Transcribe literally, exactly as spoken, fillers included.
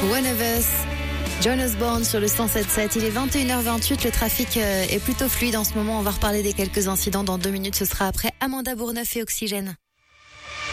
One of Us, John Osborne sur le cent sept sept. Il est vingt et une heures vingt-huit, le trafic est plutôt fluide en ce moment. On va reparler des quelques incidents dans deux minutes. Ce sera après Amanda Bourneuf et Oxygène.